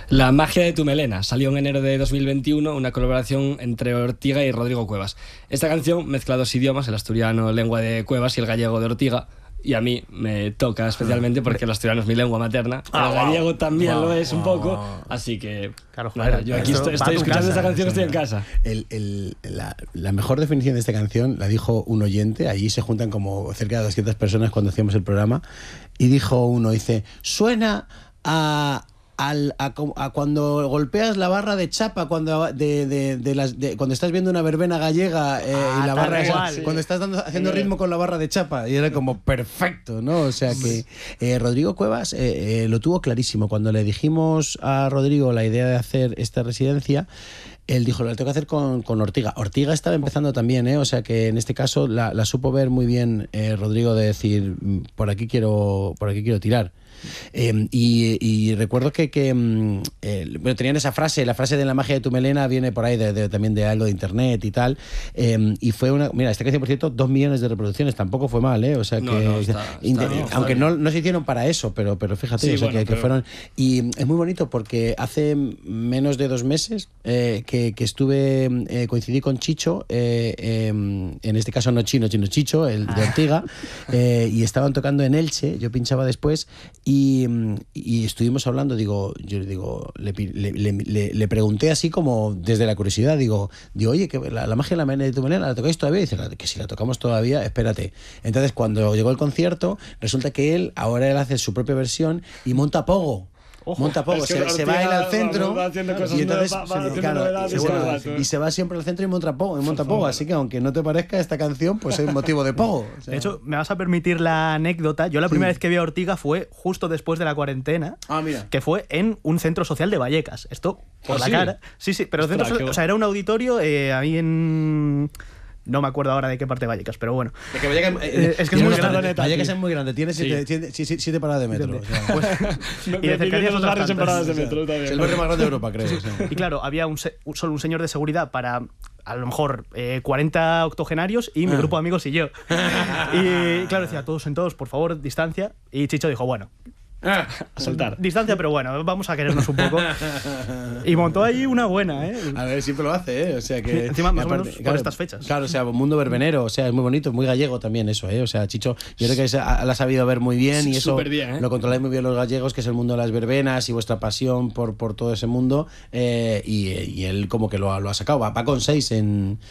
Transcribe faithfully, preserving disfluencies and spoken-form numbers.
La magia de tu melena salió en enero de dos mil veintiuno, una colaboración entre Ortiga y Rodrigo Cuevas. Esta canción mezcla dos idiomas, el asturiano, lengua de Cuevas, y el gallego de Ortiga. Y a mí me toca especialmente porque el asturiano es mi lengua materna, Ah, el wow. gallego también Wow. lo es un poco, Wow. así que Claro, nada, joder, yo aquí esto estoy, va a estoy tu escuchando casa, esta canción, sí, estoy en mira. casa. El, el, la, la mejor definición de esta canción la dijo un oyente. Allí se juntan como cerca de doscientas personas cuando hacíamos el programa, y dijo uno, dice, suena a... Al, a, a cuando golpeas la barra de chapa cuando de, de, de las, de, cuando estás viendo una verbena gallega eh, Ah, y la tal barra esa, cual. cuando estás dando, haciendo ritmo con la barra de chapa, y era como perfecto, ¿no? O sea que eh, Rodrigo Cuevas eh, eh, lo tuvo clarísimo. Cuando le dijimos a Rodrigo la idea de hacer esta residencia, él dijo, lo tengo que hacer con, con Ortiga. Ortiga estaba empezando también, ¿eh? O sea que en este caso la, la supo ver muy bien eh, Rodrigo, de decir, por aquí quiero, por aquí quiero tirar. Eh, y, y recuerdo que, que eh, bueno, tenían esa frase, la frase de la magia de tu melena viene por ahí de, de, también de algo de internet y tal, eh, y fue una, mira, esta canción por cierto, dos millones de reproducciones, tampoco fue mal, ¿eh? O sea que, No, no, está- está inte- bien, está aunque bien. no, no se hicieron para eso, pero, pero fíjate, Sí, o sea, bueno, que, que pero- fueron, y es muy bonito porque hace menos de dos meses eh, que, que estuve, eh, coincidí con Chicho, eh, eh, en este caso no Chino, sino Chicho, el de Ortiga, eh, y estaban tocando en Elche, yo pinchaba después, y, y estuvimos hablando, digo, yo le digo, le, pi- le, le, le- le pregunté así como desde la curiosidad, digo, digo oye, que la, la magia de la melena de tu melena, ¿la tocáis todavía? Y dice, que si la tocamos todavía, espérate. Entonces cuando llegó el concierto, resulta que él, ahora él hace su propia versión y monta pogo. Ojo, monta pogo, es que se, se va Ortiga él al va- centro va haciendo cosas y entonces nuevas, va- va se- haciendo claro, novedades y, se todo el va, rato, ¿eh? y se va siempre al centro y monta pogo, y monta pogo, así que aunque no te parezca esta canción, pues es motivo de pogo. O sea, De hecho, me vas a permitir la anécdota. Yo la primera vez que vi a Ortiga fue justo después de la cuarentena, ah, mira. que fue en un centro social de Vallecas. Esto por ¿Ah, la sí? cara. Sí, sí, pero el Ostras, centro qué social- o sea, era un auditorio eh, ahí en... No me acuerdo ahora de qué parte de Vallecas, pero bueno. Es que Vallecas, Eh, es que es muy grande. Vallecas es muy grande, tiene siete, Sí. siete, siete- siete paradas de metro. O sea, Pues, Me- y de me cercanías piden los otras barrios en tantas. paradas de O sea, metro, está bien. es el barrio más grande de Europa, creo. o sea. Y claro, había un se- un- solo un señor de seguridad para a lo mejor eh, cuarenta octogenarios y mi grupo de amigos y yo. Y claro, decía, todos sentados, por favor, distancia. Y Chicho dijo, bueno, A soltar. distancia, pero bueno, vamos a querernos un poco. Y montó ahí una buena, ¿eh? A ver, siempre lo hace, ¿eh? O sea que. Encima, más y o menos por estas fechas. Claro, o sea, mundo verbenero, o sea, es muy bonito, muy gallego también eso, ¿eh? O sea, Chicho, yo creo que se ha, la ha sabido ver muy bien, y eso Súper bien, ¿eh? lo controláis muy bien los gallegos, que es el mundo de las verbenas y vuestra pasión por, por todo ese mundo, eh, y, y él como que lo ha, lo ha sacado. Va, va con seis en,